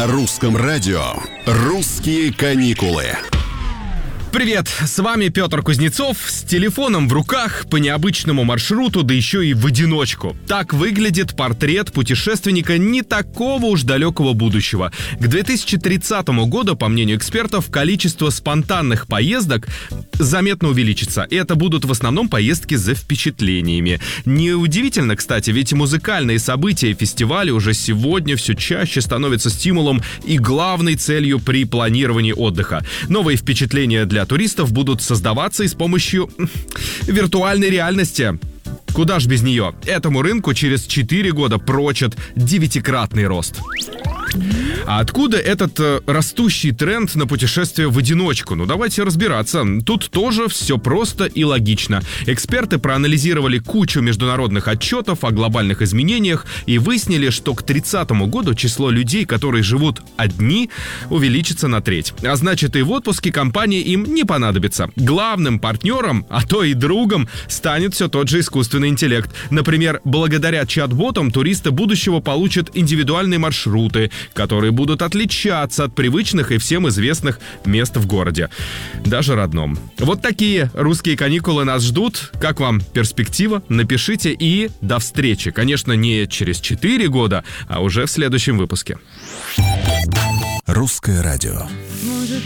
На русском радио «Русские каникулы». Привет, с вами Петр Кузнецов с телефоном в руках по необычному маршруту, да еще и в одиночку. Так выглядит портрет путешественника не такого уж далекого будущего. К 2030 году, по мнению экспертов, количество спонтанных поездок заметно увеличится. И это будут в основном поездки за впечатлениями. Неудивительно, кстати, ведь музыкальные события и фестивали уже сегодня все чаще становятся стимулом и главной целью при планировании отдыха. Новые впечатления для туристов будут создаваться и с помощью виртуальной реальности. Куда ж без нее? Этому рынку через 4 года прочат 9-кратный рост. А откуда этот растущий тренд на путешествие в одиночку? Ну, давайте разбираться. Тут тоже все просто и логично. Эксперты проанализировали кучу международных отчетов о глобальных изменениях и выяснили, что к 30 году число людей, которые живут одни, увеличится на треть. А значит, и в отпуске компании им не понадобится. Главным партнером, а то и другом, станет все тот же искусственный интеллект. Например, благодаря чат-ботам туристы будущего получат индивидуальные маршруты, которые будут отличаться от привычных и всем известных мест в городе, даже родном. Вот такие русские каникулы нас ждут. Как вам перспектива? Напишите и до встречи. Конечно, не через 4 года, а уже в следующем выпуске. Русское радио.